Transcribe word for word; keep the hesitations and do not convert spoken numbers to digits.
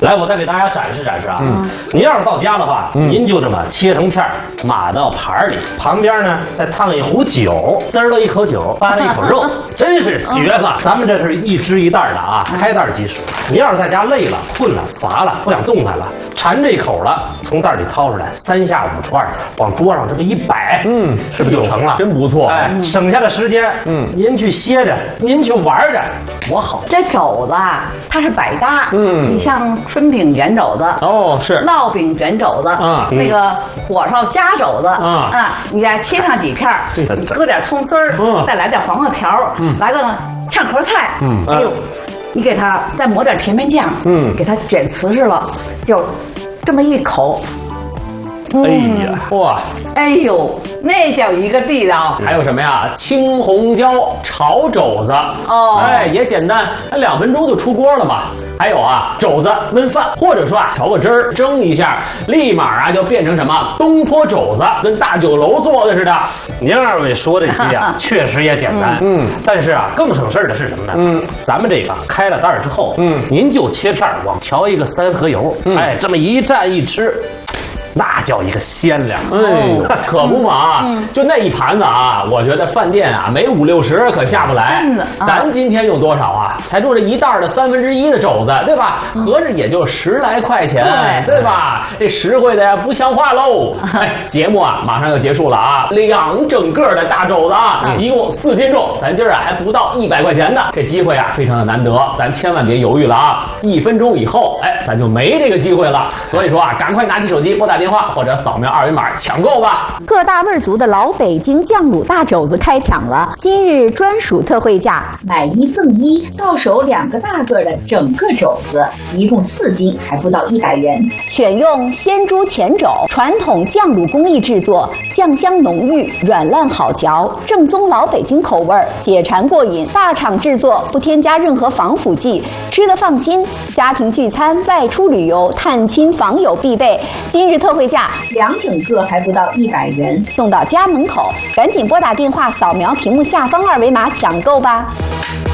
来，我再给大家展示展示啊。嗯，您要是到家的话，嗯、您就这么切成片儿，码到盘里，旁边呢再烫一壶酒，滋儿了一口酒，扒了一口肉，真是绝了。嗯、咱们这是一只一袋的啊，开袋即食。您要是在家累了、困了、乏了，不想动弹了，馋这口了，从袋里掏出来，三下五除二，往桌上这么一摆，嗯，是不是就成了？ 真不错， 哎，省下的时间，嗯，您去歇着，您去玩着，多好。 这肘子啊，它是百搭，嗯，你像春饼卷肘子， 哦，是烙饼卷肘子，啊，那个火烧夹肘子，啊啊，你再切上几片，你搁点葱丝儿，嗯，再来点黄瓜条，嗯，来个炝壳菜，嗯，哎呦，你给它再抹点甜面酱，嗯，给它卷瓷实了，就这么一口。 嗯、哎呀，哇！ 哎呦，那叫一个地道。 还有什么呀？青红椒炒肘子哦，哎，也简单，两分钟就出锅了嘛。还有啊，肘子焖饭，或者说啊，调个汁儿蒸一下，立马啊就变成什么东坡肘子，跟大酒楼做的似的。 您二位说这些啊，确实也简单，嗯，但是啊，更省事儿的是什么呢？嗯，咱们这个开了袋儿之后，嗯，您就切片儿，往调一个三合油，嗯、哎，这么一蘸一吃。那叫一个鲜亮， 哎呦，可不嘛！嗯、就那一盘子啊，我觉得饭店啊没五六十可下不来。啊、咱今天用多少啊？才做这一袋的三分之一的肘子，对吧？嗯、合着也就十来块钱，对, 对吧？这实惠的呀不像话喽！哎，节目啊马上要结束了啊，两整个的大肘子啊，嗯、一共四斤重，咱今儿啊还不到一百块钱呢。这机会啊非常的难得，咱千万别犹豫了啊！一分钟以后，哎，咱就没这个机会了。所以说啊，赶快拿起手机拨打电话。或者扫描二维码抢购吧！ 各大味族的老北京酱卤大肘子开抢了，今日专属特惠价， 买一赠一，到手两个大个的整个肘子，一共四斤，还不到一百元。 选用鲜猪前肘，传统酱卤工艺制作，酱香浓郁，软烂好嚼，正宗老北京口味，解馋过瘾。大厂制作，不添加任何防腐剂，吃得放心。家庭聚餐、外出旅游、探亲访友必备。今日特惠价。 两整个还不到一百元， 送到家门口，赶紧拨打电话，扫描屏幕下方二维码抢购吧。